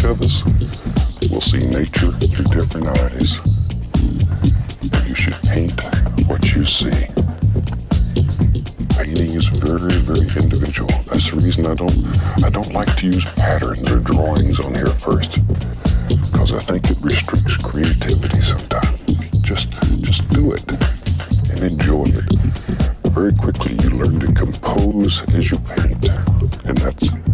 each of us will see nature through different eyes. You should paint what you see. Painting is very, very individual. That's the reason I don't like to use patterns or drawings on here first, because I think it restricts creativity sometimes. Just do it and enjoy it. Very quickly you learn to compose as you paint, and that's